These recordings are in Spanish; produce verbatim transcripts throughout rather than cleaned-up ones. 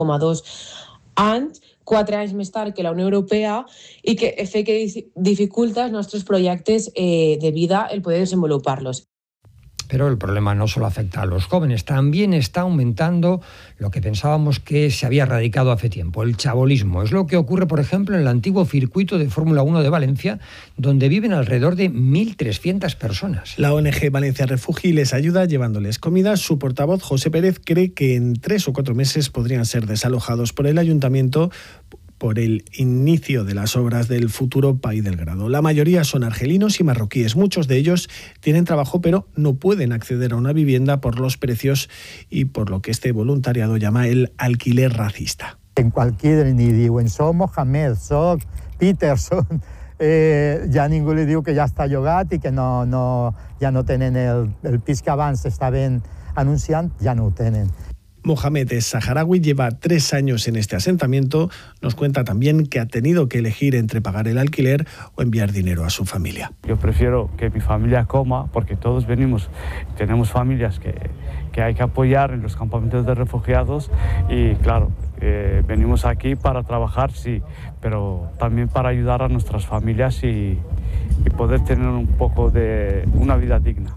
coma dos anys, quatre anys més tard que la Unió Europea, i que fe que dificulta els nostres projectes eh, de vida el poder desenvoluparlos. Pero el problema no solo afecta a los jóvenes, también está aumentando lo que pensábamos que se había erradicado hace tiempo, el chabolismo. Es lo que ocurre, por ejemplo, en el antiguo circuito de Fórmula uno de Valencia, donde viven alrededor de mil trescientas personas. La O N G Valencia Refugi les ayuda llevándoles comida. Su portavoz, José Pérez, cree que en tres o cuatro meses podrían ser desalojados por el ayuntamiento por el inicio de las obras del futuro País del Grado. La mayoría son argelinos y marroquíes. Muchos de ellos tienen trabajo, pero no pueden acceder a una vivienda por los precios y por lo que este voluntariado llama el alquiler racista. En cualquier ni diuen soc Mohamed, soc Peterson, eh, ja ningú li diu que ja està llogat i que no, no, ja no tenen el, el pis que abans estaven anunciant, ja no ho tenen. Mohamed es saharaui, lleva tres años en este asentamiento. Nos cuenta también que ha tenido que elegir entre pagar el alquiler o enviar dinero a su familia. Yo prefiero que mi familia coma, porque todos venimos, tenemos familias que, que hay que apoyar en los campamentos de refugiados y claro, eh, venimos aquí para trabajar, sí, pero también para ayudar a nuestras familias y, y poder tener un poco de una vida digna.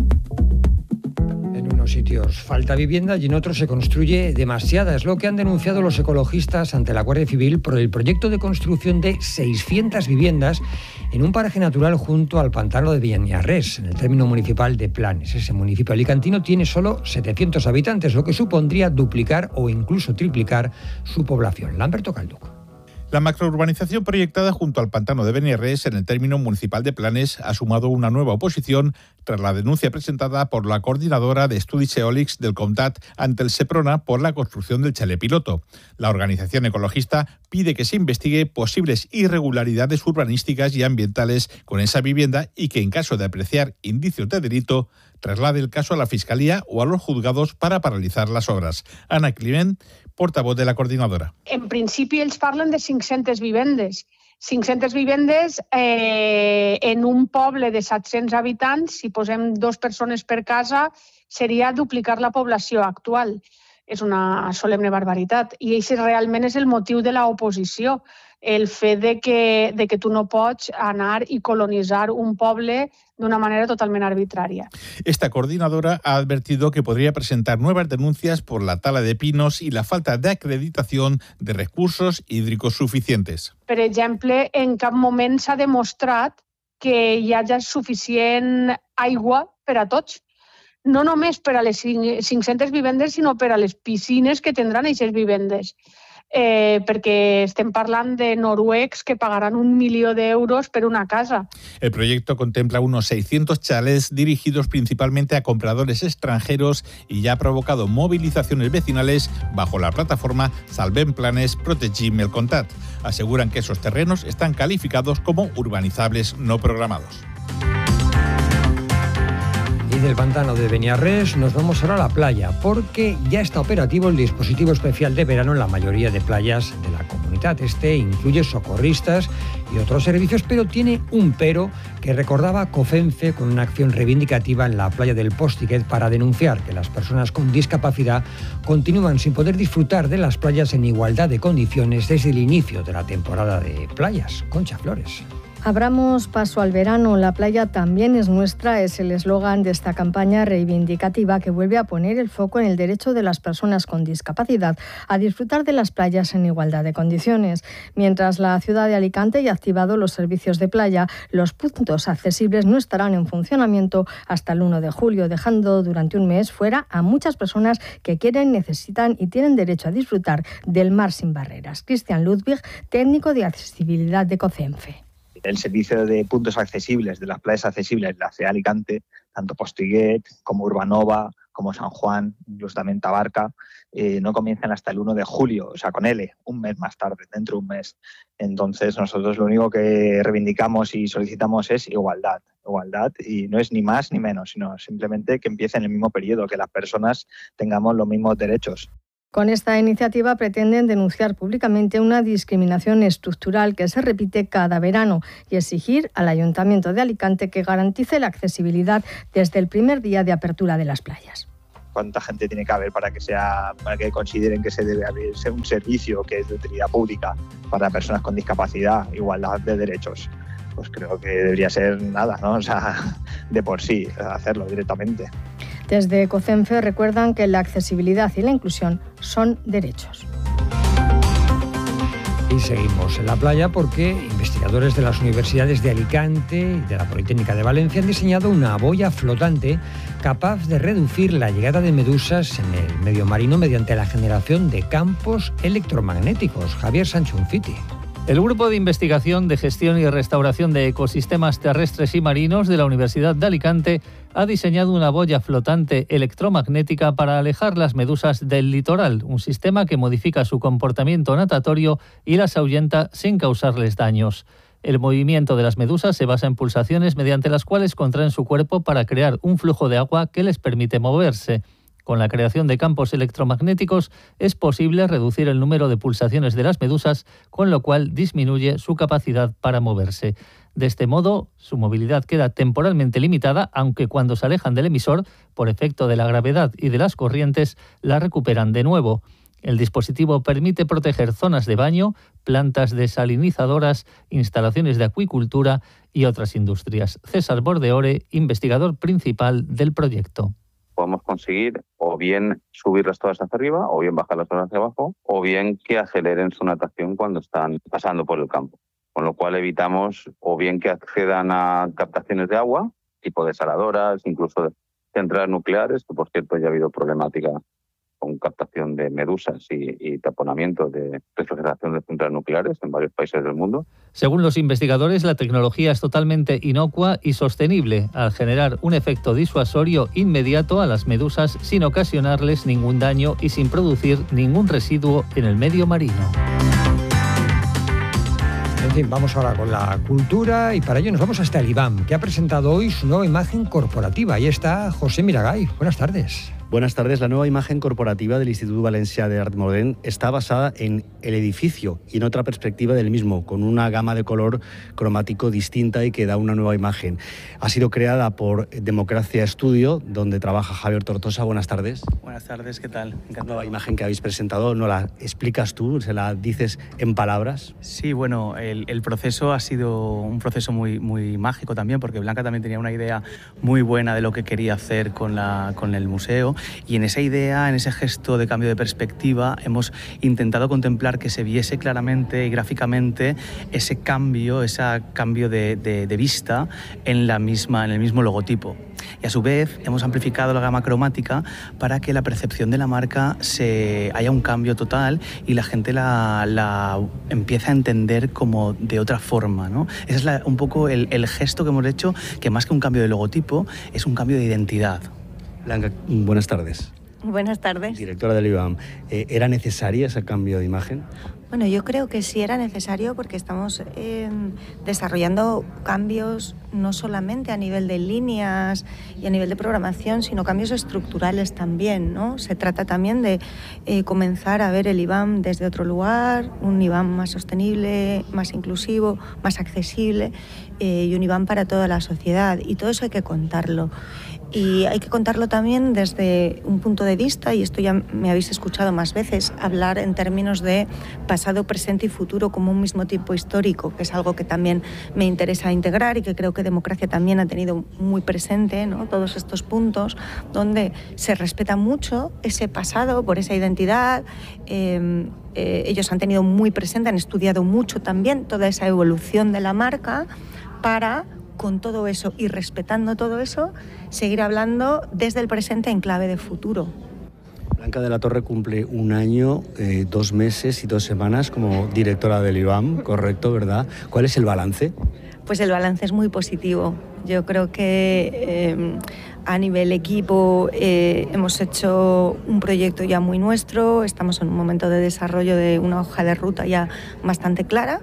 En unos sitios falta vivienda y en otros se construye demasiada. Es lo que han denunciado los ecologistas ante la Guardia Civil por el proyecto de construcción de seiscientas viviendas en un paraje natural junto al pantano de Beniarrés, en el término municipal de Planes. Ese municipio alicantino tiene solo setecientos habitantes, lo que supondría duplicar o incluso triplicar su población. Lamberto Calduc. La macrourbanización proyectada junto al pantano de Beniarrés en el término municipal de Planes ha sumado una nueva oposición tras la denuncia presentada por la coordinadora de estudis eòlics del Comtat ante el Seprona por la construcción del chalet piloto. La organización ecologista pide que se investigue posibles irregularidades urbanísticas y ambientales con esa vivienda y que en caso de apreciar indicios de delito traslade el caso a la Fiscalía o a los juzgados para paralizar las obras. Ana Climent, portavoz de la coordinadora. En principi ells parlen de cinc-centes vivendes. cinc-centes vivendes eh, en un poble de set-cents habitants, si posem dues persones per casa, seria duplicar la població actual. És una solemne barbaritat. I això realment és el motiu de l'oposició, el fet de que, de que tu no pots anar i colonitzar un poble de una manera totalmente arbitraria. Esta coordinadora ha advertido que podría presentar nuevas denuncias por la tala de pinos y la falta de acreditación de recursos hídricos suficientes. Per exemple, en cap moment s'ha demostrat que hi hagi suficient aigua per a tots. No només per a les cinc-centes vivendes, sinó per a les piscines que tindran aquestes vivendes. Eh, perquè estem parlant de noruecs que pagaran un milió de euros per una casa. El proyecto contempla unos seiscientos chalets dirigidos principalmente a compradores extranjeros y ya ha provocado movilizaciones vecinales bajo la plataforma Salvem Planes Protegim el Comtat. Aseguran que esos terrenos están calificados como urbanizables no programados. Y del pantano de Beniarrés nos vamos ahora a la playa, porque ya está operativo el dispositivo especial de verano en la mayoría de playas de la comunidad. Este incluye socorristas y otros servicios, pero tiene un pero que recordaba COFENFE con una acción reivindicativa en la playa del Postiguet para denunciar que las personas con discapacidad continúan sin poder disfrutar de las playas en igualdad de condiciones desde el inicio de la temporada de playas. Concha Flores. Abramos paso al verano, la playa también es nuestra, es el eslogan de esta campaña reivindicativa que vuelve a poner el foco en el derecho de las personas con discapacidad a disfrutar de las playas en igualdad de condiciones. Mientras la ciudad de Alicante ya ha activado los servicios de playa, los puntos accesibles no estarán en funcionamiento hasta el uno de julio, dejando durante un mes fuera a muchas personas que quieren, necesitan y tienen derecho a disfrutar del mar sin barreras. Cristian Ludwig, técnico de accesibilidad de COFENFE. El servicio de puntos accesibles, de las playas accesibles de la ciudad de Alicante, tanto Postiguet como Urbanova, como San Juan, incluso también Tabarca, eh, no comienzan hasta el uno de julio, o sea, con L, un mes más tarde, dentro de un mes. Entonces, nosotros lo único que reivindicamos y solicitamos es igualdad. Igualdad, y no es ni más ni menos, sino simplemente que empiece en el mismo periodo, que las personas tengamos los mismos derechos. Con esta iniciativa pretenden denunciar públicamente una discriminación estructural que se repite cada verano y exigir al Ayuntamiento de Alicante que garantice la accesibilidad desde el primer día de apertura de las playas. cuánta gente tiene que haber para que sea, para que consideren que se debe haber ser un servicio que es de utilidad pública para personas con discapacidad, igualdad de derechos. Pues creo que debería ser nada, ¿no? O sea, de por sí, hacerlo directamente. Desde Ecocenfe recuerdan que la accesibilidad y la inclusión son derechos. Y seguimos en la playa porque investigadores de las universidades de Alicante y de la Politécnica de Valencia han diseñado una boya flotante capaz de reducir la llegada de medusas en el medio marino mediante la generación de campos electromagnéticos. Javier Sanchunfiti. El Grupo de Investigación de Gestión y Restauración de Ecosistemas Terrestres y Marinos de la Universidad de Alicante ha diseñado una boya flotante electromagnética para alejar las medusas del litoral, un sistema que modifica su comportamiento natatorio y las ahuyenta sin causarles daños. El movimiento de las medusas se basa en pulsaciones mediante las cuales contraen su cuerpo para crear un flujo de agua que les permite moverse. Con la creación de campos electromagnéticos es posible reducir el número de pulsaciones de las medusas, con lo cual disminuye su capacidad para moverse. De este modo, su movilidad queda temporalmente limitada, aunque cuando se alejan del emisor, por efecto de la gravedad y de las corrientes, la recuperan de nuevo. El dispositivo permite proteger zonas de baño, plantas desalinizadoras, instalaciones de acuicultura y otras industrias. César Bordeore, investigador principal del proyecto. Podemos conseguir o bien subirlas todas hacia arriba, o bien bajarlas todas hacia abajo, o bien que aceleren su natación cuando están pasando por el campo. Con lo cual evitamos o bien que accedan a captaciones de agua, tipo desaladoras, incluso de centrales nucleares, que por cierto ya ha habido problemática con captación de medusas y, y taponamiento de refrigeración de centrales nucleares en varios países del mundo. Según los investigadores, la tecnología es totalmente inocua y sostenible al generar un efecto disuasorio inmediato a las medusas sin ocasionarles ningún daño y sin producir ningún residuo en el medio marino. En fin, vamos ahora con la cultura y para ello nos vamos hasta el IBAM, que ha presentado hoy su nueva imagen corporativa. Ahí está José Miragay. Buenas tardes. Buenas tardes. La nueva imagen corporativa del Institut Valencià d'Art Modern está basada en el edificio y en otra perspectiva del mismo, con una gama de color cromático distinta y que da una nueva imagen. Ha sido creada por Democracia Studio, donde trabaja Javier Tortosa. Buenas tardes. Buenas tardes, ¿qué tal? La nueva imagen que habéis presentado, ¿no la explicas tú? ¿Se la dices en palabras? Sí, bueno, el, el proceso ha sido un proceso muy, muy mágico también, porque Blanca también tenía una idea muy buena de lo que quería hacer con, la, con el museo. Y en esa idea, en ese gesto de cambio de perspectiva, hemos intentado contemplar que se viese claramente y gráficamente ese cambio, ese cambio de, de, de vista en, la misma, en el mismo logotipo. Y a su vez hemos amplificado la gama cromática para que la percepción de la marca se haya un cambio total y la gente la, la empiece a entender como de otra forma, ¿no? Ese es la, un poco el, el gesto que hemos hecho, que más que un cambio de logotipo, es un cambio de identidad. Blanca, buenas tardes. Buenas tardes. Directora del IBAM. Eh, ¿Era necesaria ese cambio de imagen? Bueno, yo creo que sí era necesario porque estamos eh, desarrollando cambios no solamente a nivel de líneas y a nivel de programación, sino cambios estructurales también, ¿no? Se trata también de eh, comenzar a ver el IBAM desde otro lugar, un IBAM más sostenible, más inclusivo, más accesible eh, y un IBAM para toda la sociedad. Y todo eso hay que contarlo. Y hay que contarlo también desde un punto de vista, y esto ya me habéis escuchado más veces, hablar en términos de pasado, presente y futuro como un mismo tiempo histórico, que es algo que también me interesa integrar y que creo que Democracia también ha tenido muy presente, ¿no? Todos estos puntos donde se respeta mucho ese pasado por esa identidad. Eh, eh, ellos han tenido muy presente, han estudiado mucho también toda esa evolución de la marca para, con todo eso y respetando todo eso, seguir hablando desde el presente en clave de futuro. Blanca de la Torre cumple un año, eh, dos meses y dos semanas como directora del IBAM, correcto, ¿verdad? ¿Cuál es el balance? Pues el balance es muy positivo. Yo creo que eh, a nivel equipo eh, hemos hecho un proyecto ya muy nuestro, estamos en un momento de desarrollo de una hoja de ruta ya bastante clara.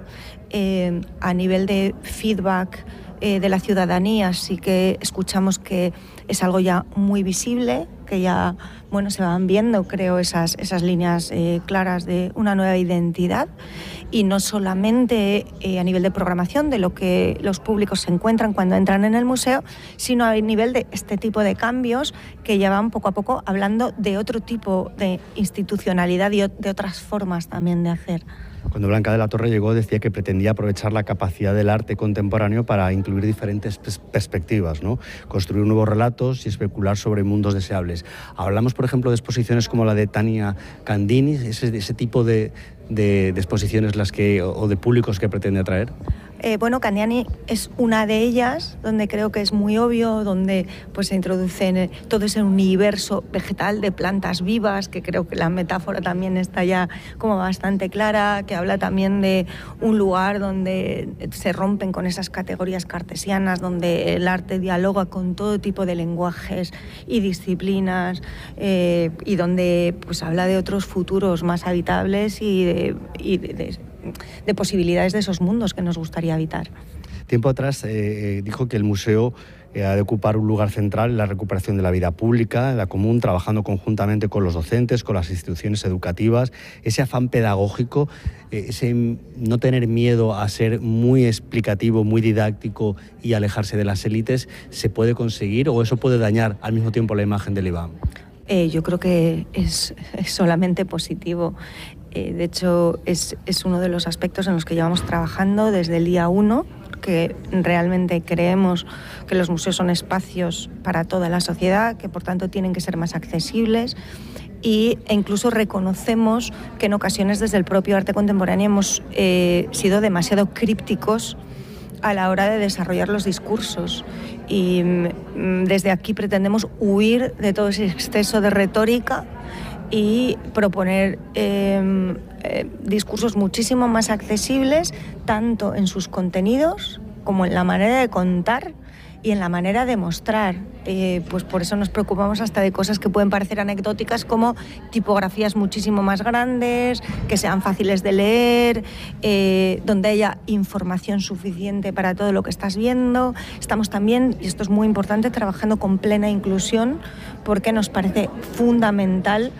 Eh, a nivel de feedback de la ciudadanía sí que escuchamos que es algo ya muy visible, que ya, bueno, se van viendo, creo, esas, esas líneas eh, claras de una nueva identidad, y no solamente eh, a nivel de programación, de lo que los públicos se encuentran cuando entran en el museo, sino a nivel de este tipo de cambios que ya van poco a poco hablando de otro tipo de institucionalidad y de otras formas también de hacer. Cuando Blanca de la Torre llegó, decía que pretendía aprovechar la capacidad del arte contemporáneo para incluir diferentes pers- perspectivas, ¿no? Construir nuevos relatos y especular sobre mundos deseables. Hablamos, por ejemplo, de exposiciones como la de Tania Candini, ese, ese tipo de, de, de exposiciones las que, o de públicos que pretende atraer. Eh, bueno, Candiani es una de ellas, donde creo que es muy obvio, donde pues, se introduce en todo ese universo vegetal de plantas vivas, que creo que la metáfora también está ya como bastante clara, que habla también de un lugar donde se rompen con esas categorías cartesianas, donde el arte dialoga con todo tipo de lenguajes y disciplinas, eh, y donde pues, habla de otros futuros más habitables y de... Y de, de de posibilidades de esos mundos que nos gustaría habitar. Tiempo atrás eh, dijo que el museo eh, ha de ocupar un lugar central en la recuperación de la vida pública, en la común, trabajando conjuntamente con los docentes, con las instituciones educativas. Ese afán pedagógico, eh, ese no tener miedo a ser muy explicativo, muy didáctico y alejarse de las élites, ¿se puede conseguir o eso puede dañar al mismo tiempo la imagen del IBAM? Eh, yo creo que es, es solamente positivo. Eh, de hecho, es, es uno de los aspectos en los que llevamos trabajando desde el día uno, que realmente creemos que los museos son espacios para toda la sociedad, que por tanto tienen que ser más accesibles, y, e incluso reconocemos que en ocasiones desde el propio arte contemporáneo hemos eh, sido demasiado crípticos a la hora de desarrollar los discursos. Y mm, desde aquí pretendemos huir de todo ese exceso de retórica y proponer eh, eh, discursos muchísimo más accesibles, tanto en sus contenidos como en la manera de contar y en la manera de mostrar. Eh, pues por eso nos preocupamos hasta de cosas que pueden parecer anecdóticas, como tipografías muchísimo más grandes, que sean fáciles de leer, eh, donde haya información suficiente para todo lo que estás viendo. Estamos también, y esto es muy importante, trabajando con plena inclusión, porque nos parece fundamental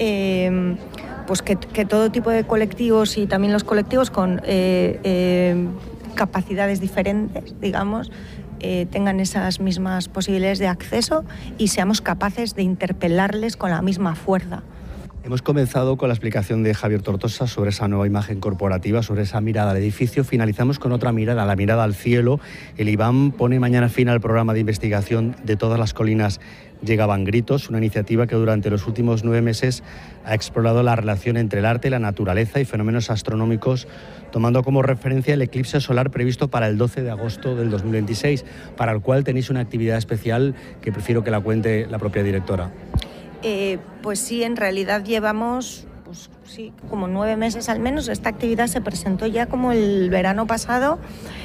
eh, pues que, que todo tipo de colectivos, y también los colectivos con eh, eh, capacidades diferentes, digamos, Eh, tengan esas mismas posibilidades de acceso y seamos capaces de interpelarles con la misma fuerza. Hemos comenzado con la explicación de Javier Tortosa sobre esa nueva imagen corporativa, sobre esa mirada al edificio. Finalizamos con otra mirada, la mirada al cielo. El IBAM pone mañana fin al programa de investigación de Todas las colinas llegaban gritos, una iniciativa que durante los últimos nueve meses ha explorado la relación entre el arte, la naturaleza y fenómenos astronómicos, tomando como referencia el eclipse solar previsto para el doce de agosto del dos mil veintiséis, para el cual tenéis una actividad especial que prefiero que la cuente la propia directora. Eh, pues sí, en realidad llevamos pues, sí, como nueve meses al menos. Esta actividad se presentó ya como el verano pasado,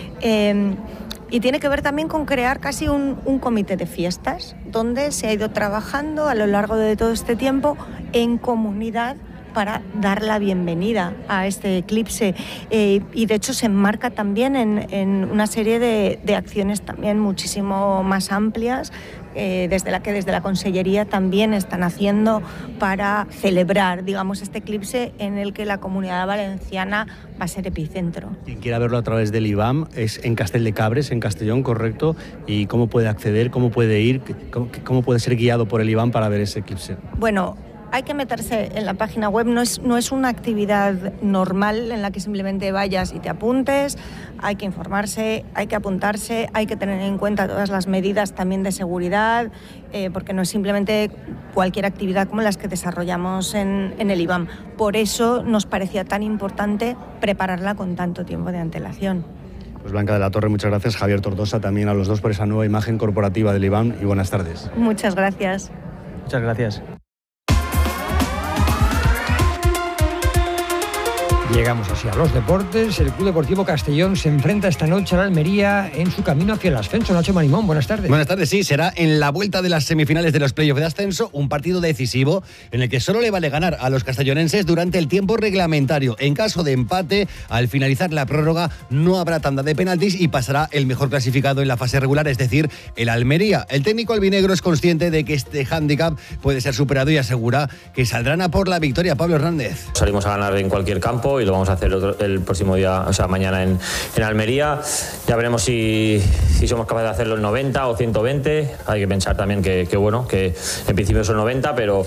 eh, y tiene que ver también con crear casi un, un comité de fiestas, donde se ha ido trabajando a lo largo de todo este tiempo en comunidad para dar la bienvenida a este eclipse, eh, y de hecho se enmarca también en, en una serie de, de acciones también muchísimo más amplias, eh, desde la que desde la Consellería también están haciendo para celebrar, digamos, este eclipse en el que la Comunidad Valenciana va a ser epicentro. Quien quiera verlo a través del IBAM es en Castell de Cabres, en Castellón, correcto. ¿Y cómo puede acceder, cómo puede ir, cómo, cómo puede ser guiado por el IBAM para ver ese eclipse? Bueno, hay que meterse en la página web, no es, no es una actividad normal en la que simplemente vayas y te apuntes. Hay que informarse, hay que apuntarse, hay que tener en cuenta todas las medidas también de seguridad, eh, porque no es simplemente cualquier actividad como las que desarrollamos en, en el IBAM. Por eso nos parecía tan importante prepararla con tanto tiempo de antelación. Pues Blanca de la Torre, muchas gracias. Javier Tortosa, también a los dos por esa nueva imagen corporativa del IBAM, y buenas tardes. Muchas gracias. Muchas gracias. Llegamos así a los deportes. El Club Deportivo Castellón se enfrenta esta noche a la Almería en su camino hacia el ascenso. Nacho Marimón, buenas tardes. Buenas tardes, sí, será en la vuelta de las semifinales de los playoffs de ascenso, un partido decisivo en el que solo le vale ganar a los castellonenses durante el tiempo reglamentario. En caso de empate, al finalizar la prórroga, no habrá tanda de penaltis y pasará el mejor clasificado en la fase regular, es decir, el Almería. El técnico albinegro es consciente de que este hándicap puede ser superado y asegura que saldrán a por la victoria. Pablo Hernández. Salimos a ganar en cualquier campo y lo vamos a hacer otro, el próximo día, o sea, mañana en, en Almería. Ya veremos si, si somos capaces de hacerlo en noventa o ciento veinte. Hay que pensar también que, que bueno, que en principio son noventa, pero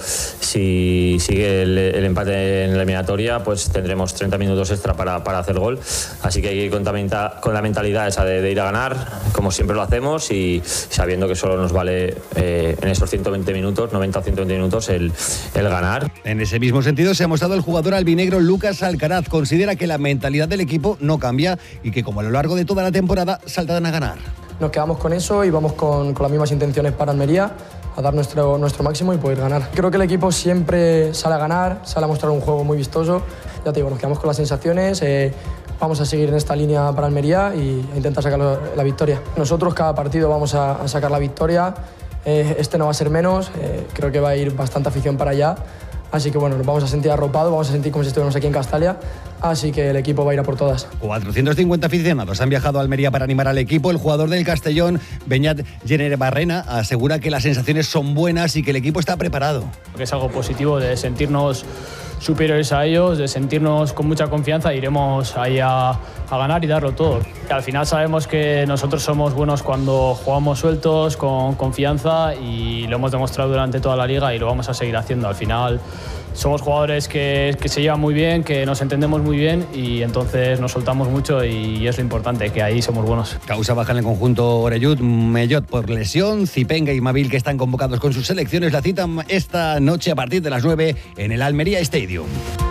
si sigue el, el empate en la eliminatoria, pues tendremos treinta minutos extra para, para hacer gol. Así que hay que ir con, con la mentalidad esa de, de ir a ganar, como siempre lo hacemos, y sabiendo que solo nos vale eh, en esos ciento veinte minutos, noventa o ciento veinte minutos, el, el ganar. En ese mismo sentido se ha mostrado el jugador albinegro Lucas Alcaraz. Considera que la mentalidad del equipo no cambia y que, como a lo largo de toda la temporada, saldrán a ganar. Nos quedamos con eso y vamos con, con las mismas intenciones para Almería, a dar nuestro, nuestro máximo y poder ganar. Creo que el equipo siempre sale a ganar, sale a mostrar un juego muy vistoso. Ya te digo, nos quedamos con las sensaciones, eh, vamos a seguir en esta línea para Almería y a intentar sacar la victoria. Nosotros cada partido vamos a, a sacar la victoria, eh, este no va a ser menos, eh, creo que va a ir bastante afición para allá. Así que bueno, nos vamos a sentir arropados, vamos a sentir como si estuviéramos aquí en Castalia, así que el equipo va a ir a por todas. cuatrocientos cincuenta aficionados han viajado a Almería para animar al equipo. El jugador del Castellón, Beñat Jenner Barrena, asegura que las sensaciones son buenas y que el equipo está preparado. Es algo positivo de sentirnos superiores a ellos, de sentirnos con mucha confianza, iremos ahí a, a ganar y darlo todo. Y al final sabemos que nosotros somos buenos cuando jugamos sueltos, con confianza, y lo hemos demostrado durante toda la liga y lo vamos a seguir haciendo. Al final somos jugadores que, que se llevan muy bien, que nos entendemos muy bien y entonces nos soltamos mucho y es lo importante, que ahí somos buenos. Causa baja en el conjunto Orellut, Mellot por lesión, Zipenga y Mabil, que están convocados con sus selecciones, la citan esta noche a partir de las nueve en el Almería Stadium.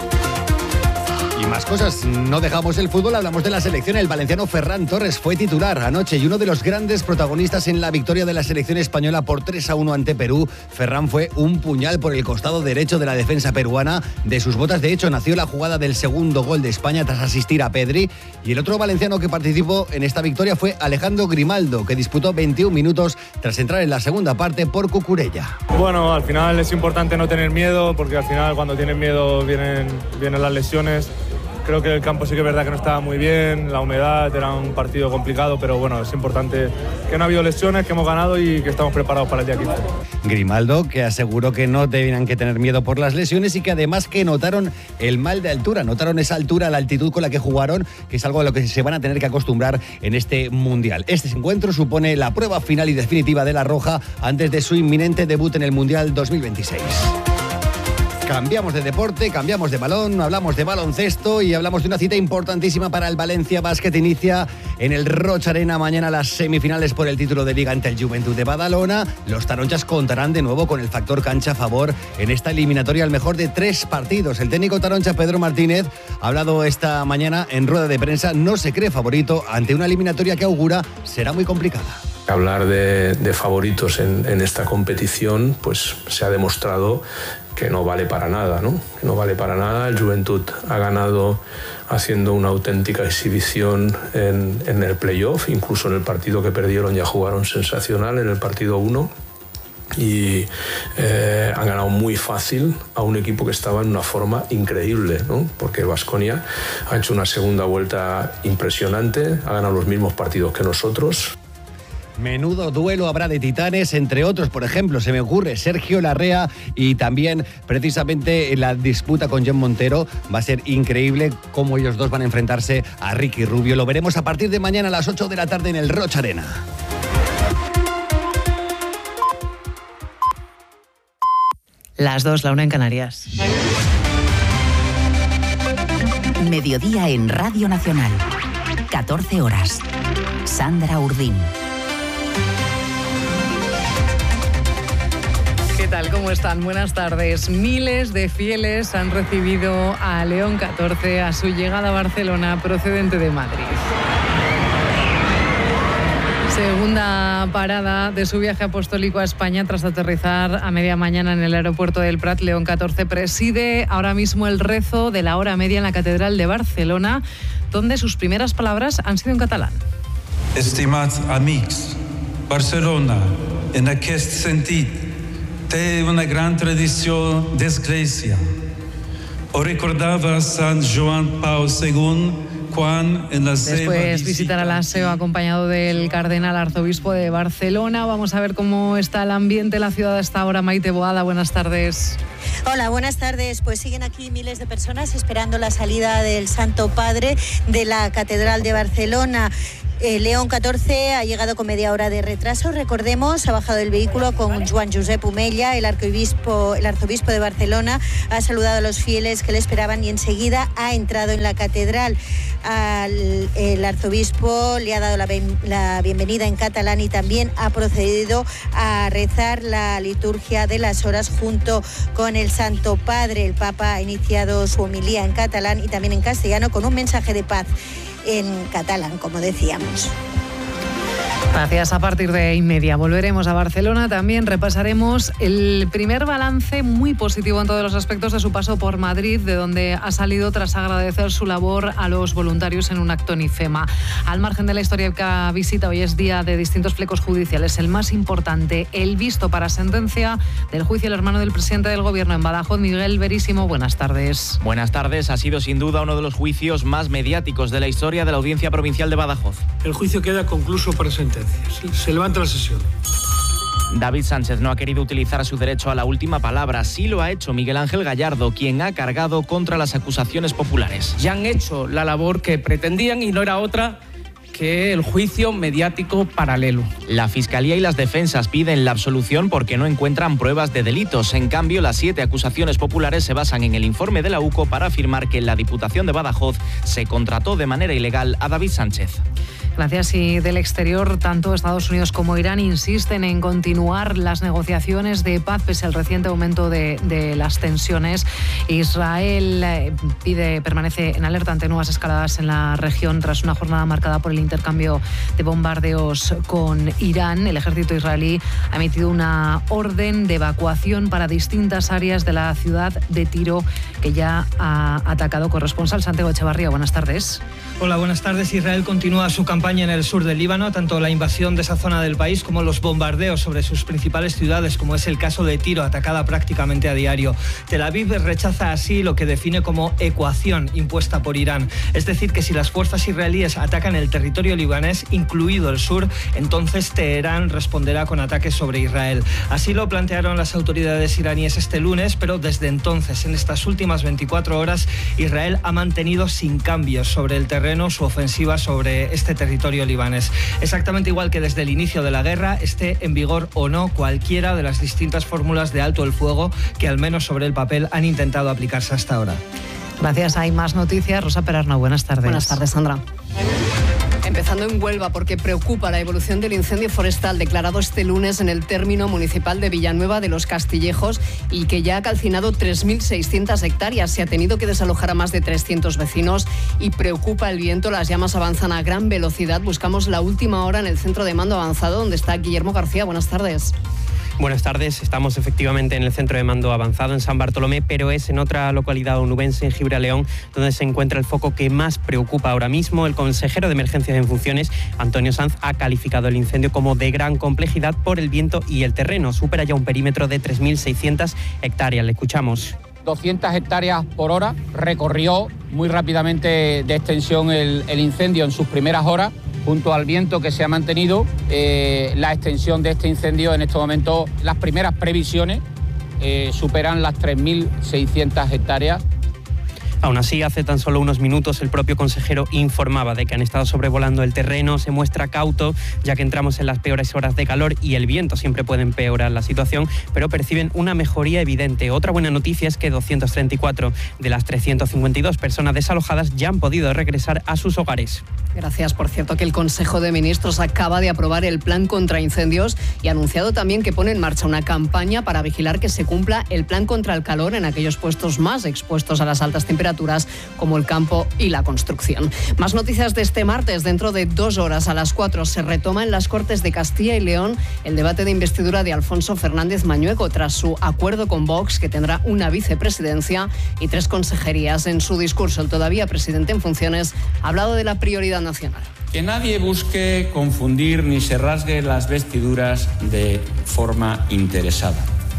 Y más cosas, no dejamos el fútbol, hablamos de la selección. El valenciano Ferran Torres fue titular anoche y uno de los grandes protagonistas en la victoria de la selección española por tres a uno ante Perú. Ferran fue un puñal por el costado derecho de la defensa peruana. De sus botas, de hecho, nació la jugada del segundo gol de España tras asistir a Pedri. Y el otro valenciano que participó en esta victoria fue Alejandro Grimaldo, que disputó veintiún minutos tras entrar en la segunda parte por Cucurella. Bueno, al final es importante no tener miedo, porque al final cuando tienes miedo vienen, vienen las lesiones. Creo que el campo sí que es verdad que no estaba muy bien, la humedad, era un partido complicado, pero bueno, es importante que no ha habido lesiones, que hemos ganado y que estamos preparados para el día quince. Grimaldo, que aseguró que no tenían que tener miedo por las lesiones y que además que notaron el mal de altura, notaron esa altura, la altitud con la que jugaron, que es algo a lo que se van a tener que acostumbrar en este Mundial. Este encuentro supone la prueba final y definitiva de La Roja antes de su inminente debut en el Mundial dos mil veintiséis. Cambiamos de deporte, cambiamos de balón, hablamos de baloncesto y hablamos de una cita importantísima para el Valencia Basket. Inicia en el Roig Arena mañana las semifinales por el título de Liga ante el Juventud de Badalona. Los taronchas contarán de nuevo con el factor cancha a favor en esta eliminatoria al mejor de tres partidos. El técnico taroncha Pedro Martínez ha hablado esta mañana en rueda de prensa. No se cree favorito ante una eliminatoria que augura será muy complicada. Hablar de, de favoritos en, en esta competición, pues se ha demostrado que no vale para nada, ¿no? No vale para nada. El Juventud ha ganado haciendo una auténtica exhibición en, en el playoff, incluso en el partido que perdieron ya jugaron sensacional en el partido uno. Y eh, han ganado muy fácil a un equipo que estaba en una forma increíble, ¿no? Porque el Baskonia ha hecho una segunda vuelta impresionante, ha ganado los mismos partidos que nosotros. Menudo duelo habrá de titanes, entre otros, por ejemplo, se me ocurre Sergio Larrea y también precisamente la disputa con Jen Montero. Va a ser increíble cómo ellos dos van a enfrentarse a Ricky Rubio. Lo veremos a partir de mañana a las ocho de la tarde en el Roig Arena. Las dos, la una en Canarias. Mediodía en Radio Nacional. catorce horas. Sandra Urdín. ¿Qué tal? ¿Cómo están? Buenas tardes. Miles de fieles han recibido a León catorce a su llegada a Barcelona procedente de Madrid. Segunda parada de su viaje apostólico a España tras aterrizar a media mañana en el aeropuerto del Prat. León catorce preside ahora mismo el rezo de la hora media en la Catedral de Barcelona, donde sus primeras palabras han sido en catalán. Estimats amics, Barcelona, en aquest sentit, té una gran tradició d'església. Ho recordava Sant Joan Pau segundo, Juan en la Después visitará la S E O acompañado del cardenal arzobispo de Barcelona. Vamos a ver cómo está el ambiente en la ciudad a esta hora. Maite Boada, buenas tardes. Hola, buenas tardes. Pues siguen aquí miles de personas esperando la salida del Santo Padre de la Catedral de Barcelona. Eh, León catorce ha llegado con media hora de retraso. Recordemos, ha bajado del vehículo con Joan Josep Omella, el arzobispo, el arzobispo de Barcelona. Ha saludado a los fieles que le esperaban y enseguida ha entrado en la catedral. Al, el arzobispo le ha dado la, la bienvenida en catalán y también ha procedido a rezar la liturgia de las horas junto con el Santo Padre. El Papa ha iniciado su homilía en catalán y también en castellano con un mensaje de paz en catalán, como decíamos. Gracias. A partir de inmedia volveremos a Barcelona. También repasaremos el primer balance muy positivo en todos los aspectos de su paso por Madrid, de donde ha salido tras agradecer su labor a los voluntarios en un acto en IFEMA. Al margen de la histórica visita, hoy es día de distintos flecos judiciales. El más importante, el visto para sentencia del juicio del hermano del presidente del Gobierno en Badajoz, Miguel Verísimo. Buenas tardes. Buenas tardes. Ha sido sin duda uno de los juicios más mediáticos de la historia de la Audiencia Provincial de Badajoz. El juicio queda concluso para sentencia. Se levanta la sesión. David Sánchez no ha querido utilizar su derecho a la última palabra. Sí lo ha hecho Miguel Ángel Gallardo, quien ha cargado contra las acusaciones populares. Ya han hecho la labor que pretendían y no era otra que el juicio mediático paralelo. La Fiscalía y las defensas piden la absolución porque no encuentran pruebas de delitos. En cambio, las siete acusaciones populares se basan en el informe de la U C O para afirmar que en la Diputación de Badajoz se contrató de manera ilegal a David Sánchez. Gracias. Y del exterior, tanto Estados Unidos como Irán insisten en continuar las negociaciones de paz pese al reciente aumento de, de las tensiones. Israel eh, pide, permanece en alerta ante nuevas escaladas en la región tras una jornada marcada por el intercambio de bombardeos con Irán. El ejército israelí ha emitido una orden de evacuación para distintas áreas de la ciudad de Tiro, que ya ha atacado. Corresponsal Santiago Echevarría, buenas tardes. Hola, buenas tardes. Israel continúa su campaña en el sur del Líbano, tanto la invasión de esa zona del país como los bombardeos sobre sus principales ciudades, como es el caso de Tiro, atacada prácticamente a diario. Tel Aviv rechaza así lo que define como ecuación impuesta por Irán, es decir, que si las fuerzas israelíes atacan el territorio libanés, incluido el sur, entonces Teherán responderá con ataques sobre Israel. Así lo plantearon las autoridades iraníes este lunes, pero desde entonces, en estas últimas veinticuatro horas, Israel ha mantenido sin cambios sobre el terreno su ofensiva sobre este territorio libanés. Exactamente igual que desde el inicio de la guerra, esté en vigor o no cualquiera de las distintas fórmulas de alto el fuego que al menos sobre el papel han intentado aplicarse hasta ahora. Gracias. Hay más noticias. Rosa Perarno, buenas tardes. Buenas tardes, Sandra. Empezando en Huelva, porque preocupa la evolución del incendio forestal declarado este lunes en el término municipal de Villanueva de los Castillejos y que ya ha calcinado tres mil seiscientas hectáreas. Se ha tenido que desalojar a más de trescientos vecinos y preocupa el viento. Las llamas avanzan a gran velocidad. Buscamos la última hora en el centro de mando avanzado, donde está Guillermo García. Buenas tardes. Buenas tardes, estamos efectivamente en el centro de mando avanzado en San Bartolomé, pero es en otra localidad onubense, en Gibraleón, donde se encuentra el foco que más preocupa ahora mismo. El consejero de Emergencias en funciones, Antonio Sanz, ha calificado el incendio como de gran complejidad por el viento y el terreno. Supera ya un perímetro de tres mil seiscientas hectáreas. Le escuchamos. doscientas hectáreas por hora, recorrió muy rápidamente de extensión el, el incendio en sus primeras horas. Junto al viento que se ha mantenido, eh, la extensión de este incendio en este momento, las primeras previsiones eh, superan las tres mil seiscientas hectáreas. Aún así, hace tan solo unos minutos el propio consejero informaba de que han estado sobrevolando el terreno. Se muestra cauto, ya que entramos en las peores horas de calor y el viento siempre puede empeorar la situación, pero perciben una mejoría evidente. Otra buena noticia es que doscientas treinta y cuatro de las trescientas cincuenta y dos personas desalojadas ya han podido regresar a sus hogares. Gracias. Por cierto, que el Consejo de Ministros acaba de aprobar el plan contra incendios y ha anunciado también que pone en marcha una campaña para vigilar que se cumpla el plan contra el calor en aquellos puestos más expuestos a las altas temperaturas, como el campo y la construcción. Más noticias de este martes. Dentro de dos horas, a las cuatro, se retoma en las Cortes de Castilla y León el debate de investidura de Alfonso Fernández Mañueco tras su acuerdo con Vox, que tendrá una vicepresidencia y tres consejerías. En su discurso, el todavía presidente en funciones ha hablado de la prioridad nacional. Que nadie busque confundir ni se rasgue las vestiduras de forma interesada.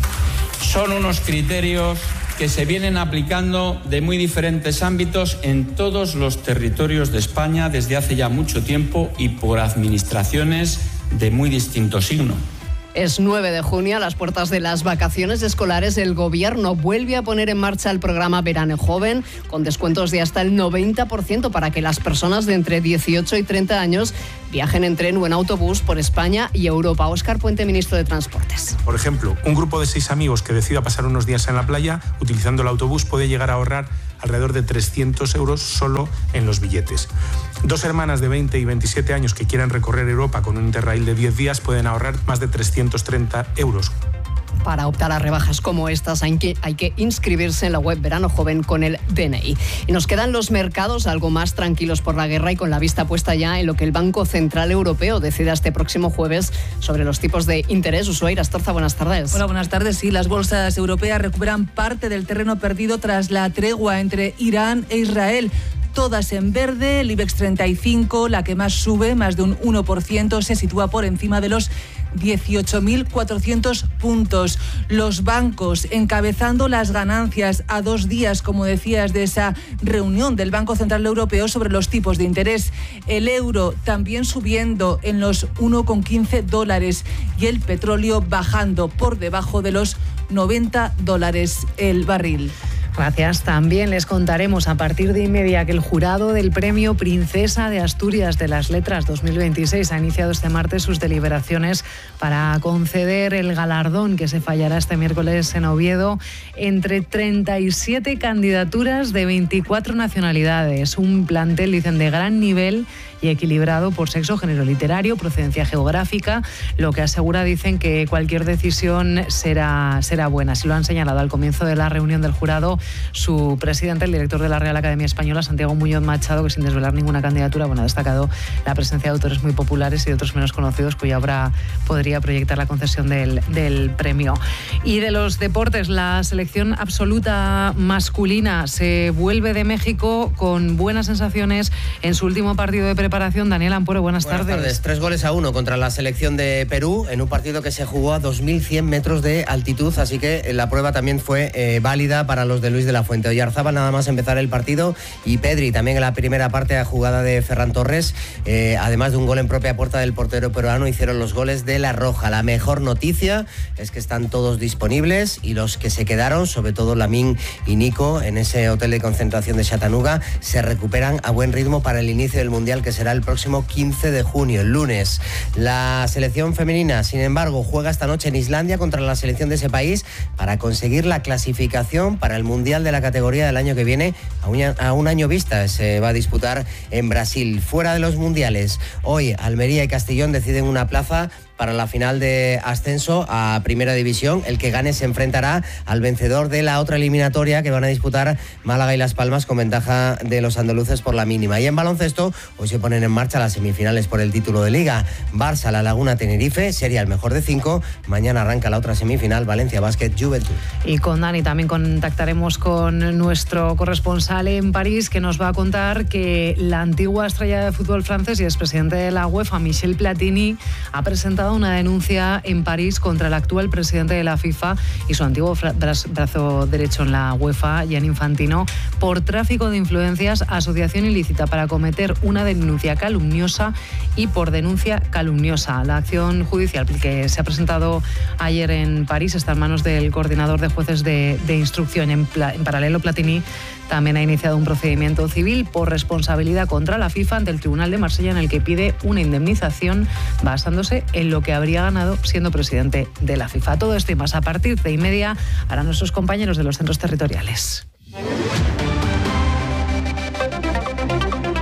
Son unos criterios que se vienen aplicando de muy diferentes ámbitos en todos los territorios de España desde hace ya mucho tiempo y por administraciones de muy distinto signo. Es nueve de junio, a las puertas de las vacaciones escolares. El Gobierno vuelve a poner en marcha el programa Verano Joven, con descuentos de hasta el noventa por ciento para que las personas de entre dieciocho y treinta años viajen en tren o en autobús por España y Europa. Óscar Puente, ministro de Transportes. Por ejemplo, un grupo de seis amigos que decida pasar unos días en la playa utilizando el autobús puede llegar a ahorrar alrededor de trescientos euros solo en los billetes. Dos hermanas de veinte y veintisiete años que quieran recorrer Europa con un Interrail de diez días pueden ahorrar más de trescientos treinta euros. Para optar a rebajas como estas hay que, hay que inscribirse en la web Verano Joven con el D N I. Y nos quedan los mercados algo más tranquilos por la guerra y con la vista puesta ya en lo que el Banco Central Europeo decida este próximo jueves sobre los tipos de interés. Ushuaira Astorza, buenas tardes. Hola, buenas tardes. Sí, las bolsas europeas recuperan parte del terreno perdido tras la tregua entre Irán e Israel. Todas en verde, el IBEX treinta y cinco, la que más sube, más de un uno por ciento, se sitúa por encima de los dieciocho mil cuatrocientos puntos. Los bancos encabezando las ganancias a dos días, como decías, de esa reunión del Banco Central Europeo sobre los tipos de interés. El euro también subiendo en los uno coma quince dólares y el petróleo bajando por debajo de los noventa dólares el barril. Gracias. También les contaremos a partir de y media que el jurado del Premio Princesa de Asturias de las Letras dos mil veintiséis ha iniciado este martes sus deliberaciones para conceder el galardón que se fallará este miércoles en Oviedo entre treinta y siete candidaturas de veinticuatro nacionalidades. Un plantel, dicen, de gran nivel y equilibrado por sexo, género literario, procedencia geográfica, lo que asegura, dicen, que cualquier decisión será, será buena. Así lo han señalado al comienzo de la reunión del jurado su presidente, el director de la Real Academia Española, Santiago Muñoz Machado, que sin desvelar ninguna candidatura, bueno, ha destacado la presencia de autores muy populares y de otros menos conocidos, cuya obra podría proyectar la concesión del, del premio. Y de los deportes, la selección absoluta masculina se vuelve de México con buenas sensaciones en su último partido de preparación. Daniel Ampuero, buenas, buenas tardes. tardes. Tres goles a uno contra la selección de Perú en un partido que se jugó a dos mil cien metros de altitud, así que la prueba también fue eh, válida para los de Luis de la Fuente. Oyarzábal nada más empezar el partido y Pedri también en la primera parte a jugada de Ferran Torres, eh, además de un gol en propia puerta del portero peruano, hicieron los goles de La Roja. La mejor noticia es que están todos disponibles y los que se quedaron, sobre todo Lamine y Nico, en ese hotel de concentración de Chattanooga, se recuperan a buen ritmo para el inicio del Mundial, que será el próximo quince de junio, el lunes. La selección femenina, sin embargo, juega esta noche en Islandia contra la selección de ese país para conseguir la clasificación para el Mundial de la categoría del año que viene, a un, a un año vista. Se va a disputar en Brasil. Fuera de los mundiales, hoy Almería y Castellón deciden una plaza para la final de ascenso a Primera División. El que gane se enfrentará al vencedor de la otra eliminatoria que van a disputar Málaga y Las Palmas, con ventaja de los andaluces por la mínima. Y en baloncesto, hoy se ponen en marcha las semifinales por el título de Liga. Barça, La Laguna, Tenerife, sería el mejor de cinco. Mañana arranca la otra semifinal, Valencia Basket, Juventud. Y con Dani también contactaremos con nuestro corresponsal en París, que nos va a contar que la antigua estrella de fútbol francés y expresidente de la UEFA, Michel Platini, ha presentado una denuncia en París contra el actual presidente de la FIFA y su antiguo brazo derecho en la UEFA, Gianni Infantino, por tráfico de influencias, asociación ilícita para cometer una denuncia calumniosa y por denuncia calumniosa. La acción judicial que se ha presentado ayer en París está en manos del coordinador de jueces de, de instrucción. En, en paralelo, Platini también ha iniciado un procedimiento civil por responsabilidad contra la FIFA ante el Tribunal de Marsella, en el que pide una indemnización basándose en lo que habría ganado siendo presidente de la FIFA. Todo esto y más a partir de y media harán nuestros compañeros de los centros territoriales.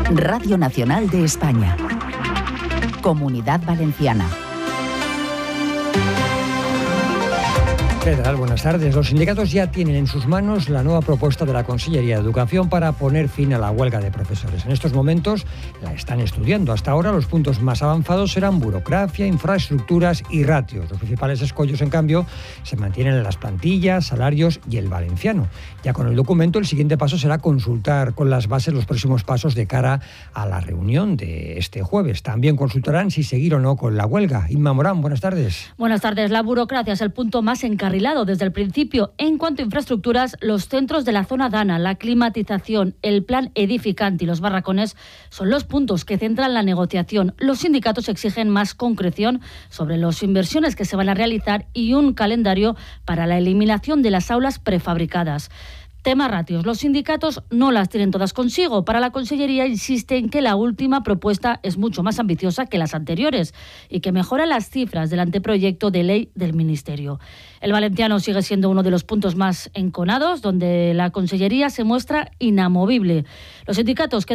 Radio Nacional de España. Comunidad Valenciana. ¿Qué tal? Buenas tardes. Los sindicatos ya tienen en sus manos la nueva propuesta de la Consellería de Educación para poner fin a la huelga de profesores. En estos momentos la están estudiando. Hasta ahora los puntos más avanzados serán burocracia, infraestructuras y ratios. Los principales escollos, en cambio, se mantienen en las plantillas, salarios y el valenciano. Ya con el documento, el siguiente paso será consultar con las bases los próximos pasos de cara a la reunión de este jueves. También consultarán si seguir o no con la huelga. Inma Morán, buenas tardes. Buenas tardes. La burocracia es el punto más encarrilado desde el principio. En cuanto a infraestructuras, los centros de la zona Dana, la climatización, el plan edificante y los barracones son los puntos que centran la negociación. Los sindicatos exigen más concreción sobre las inversiones que se van a realizar y un calendario para la eliminación de las aulas prefabricadas. Tema ratios. Los sindicatos no las tienen todas consigo. Para la Consellería insisten que la última propuesta es mucho más ambiciosa que las anteriores y que mejora las cifras del anteproyecto de ley del Ministerio. El valenciano sigue siendo uno de los puntos más enconados, donde la Consellería se muestra inamovible. Los sindicatos que